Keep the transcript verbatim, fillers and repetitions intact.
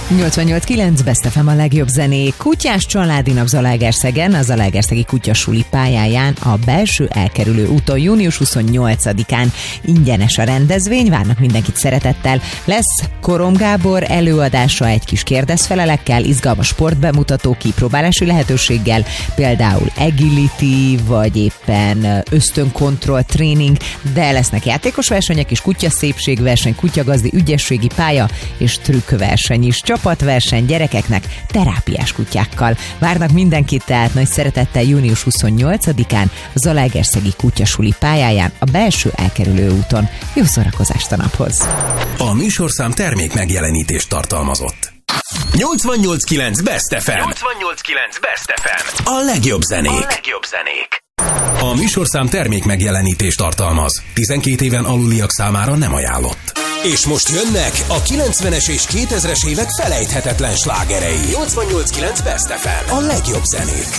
nyolcvannyolc kilenc Best ef em a legjobb zenék. Kutyás családi nap Zalaegerszegen, a Zalaegerszegi Kutyasuli pályáján a belső elkerülő úton június huszonnyolcadikán ingyenes a rendezvény, várnak mindenkit szeretettel. Lesz Korom Gábor előadása egy kis kérdezfelelekkel, izgalmas sportbemutató kipróbálási lehetőséggel, például agility, vagy éppen ösztönkontroll tréning, de lesznek játékos versenyek és kutyaszépségverseny, kutyagazdi ügyességi pálya és trükkverseny is. Csapatverseny gyerekeknek terápiás kutyákkal. Várnak mindenkit tehát nagy szeretettel június huszonnyolcadikán a Zalaegerszegi Kutyasuli pályáján a belső elkerülő úton. Jó szórakozást a naphoz! A műsorszám termék megjelenítést tartalmazott. nyolcvannyolc kilenc Best ef em. nyolcvannyolc kilenc Best ef em. A legjobb zenék. A legjobb zenék. A műsorszám termék megjelenítést tartalmaz. tizenkét éven aluliak számára nem ajánlott. És most jönnek a kilencvenes és kétezres évek felejthetetlen slágerei. nyolcvannyolc kilenc Best ef em. A legjobb zenék.